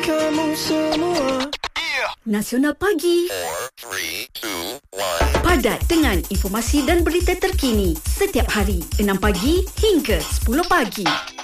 kamu semua. Nasional Pagi. 4, 3, 2, 1. Padat dengan informasi dan berita terkini setiap hari 6 pagi hingga 10 pagi.